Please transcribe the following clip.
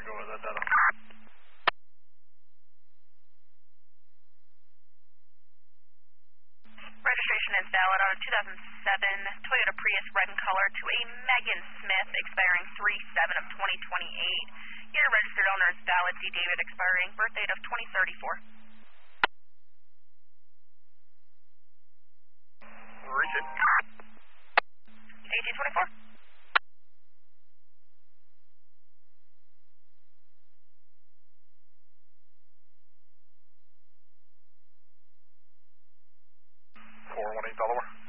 go over that data. Registration is valid on a 2007 Toyota Prius red in color to a Megan Smith expiring 3/7 of 2028. Your registered owner is valid D. David expiring birth date of 2034. Reach it. AG24. Four 1 8 Delaware.